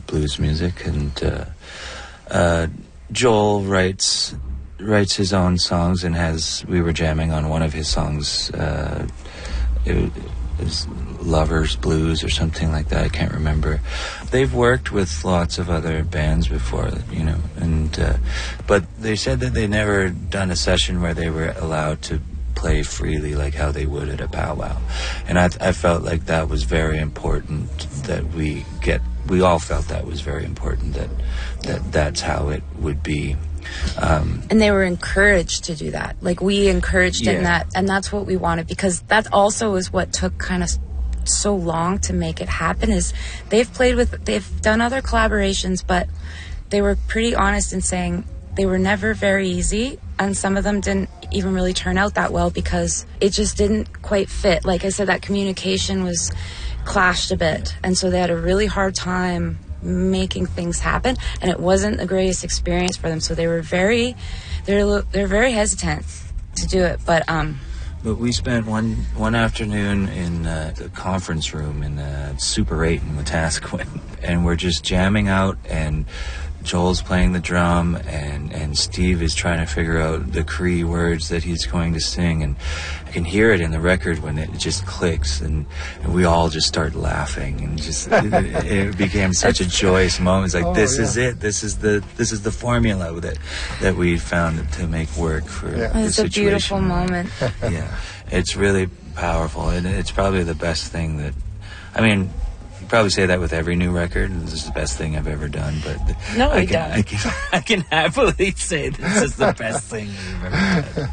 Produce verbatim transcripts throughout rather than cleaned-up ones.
blues music, and uh, uh, Joel writes writes his own songs and has. We were jamming on one of his songs. Uh, it, it was Lovers Blues or something like that. I can't remember. They've worked with lots of other bands before, you know, and uh, but they said that they never done a session where they were allowed to play freely like how they would at a powwow, and I, I felt like that was very important that we get. We all felt that was very important that that that's how it would be. Um, and they were encouraged to do that. Like we encouraged yeah. it, in that, and that's what we wanted, because that also is what took kind of so long to make it happen. Is they've played with, they've done other collaborations, but they were pretty honest in saying they were never very easy, and some of them didn't even really turn out that well because it just didn't quite fit. Like I said, that communication was clashed a bit, and so they had a really hard time making things happen, and it wasn't the greatest experience for them, so they were very they're they're very hesitant to do it. But um but we spent one one afternoon in uh, the conference room in uh, Super eight in Wetaskiwin, and we're just jamming out, and Joel's playing the drum, and, and Steve is trying to figure out the Cree words that he's going to sing, and I can hear it in the record when it just clicks, and, and we all just start laughing, and just it, it became such a joyous moment. It's like, oh, this yeah. is it. This is the this is the formula that that we found to make work for yeah. the It's situation. a beautiful moment. Yeah, it's really powerful, and it's probably the best thing that. I mean. Probably say that with every new record. This is the best thing I've ever done, but no, I we can, don't. I can I can happily say this is the best thing we've ever done.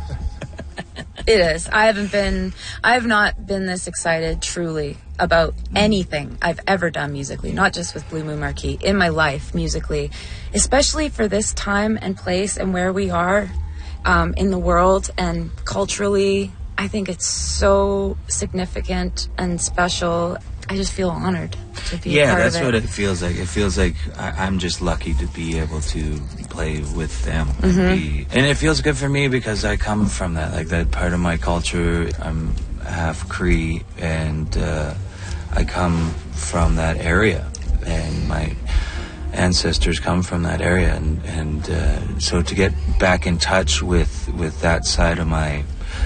It is. I haven't been I have not been this excited truly about anything I've ever done musically, not just with Blue Moon Marquee, in my life musically, especially for this time and place and where we are um, in the world and culturally. I think it's so significant and special. I just feel honored to be yeah, a part that's of it. what it feels like. It feels like I, I'm just lucky to be able to play with them. Mm-hmm. And, be, and it feels good for me because I come from that, like that part of my culture. I'm half Cree, and uh, I come from that area, and my ancestors come from that area, and, and uh, so to get back in touch with, with that side of my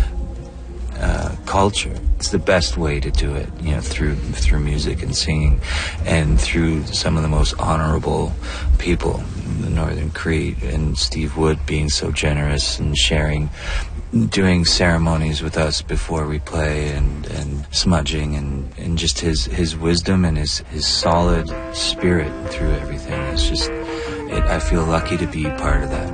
Uh, culture. It's the best way to do it, you know, through through music and singing, and through some of the most honorable people, the Northern Cree, and Steve Wood being so generous and sharing, doing ceremonies with us before we play, and, and smudging, and, and just his, his wisdom and his, his solid spirit through everything. It's just, it, I feel lucky to be part of that.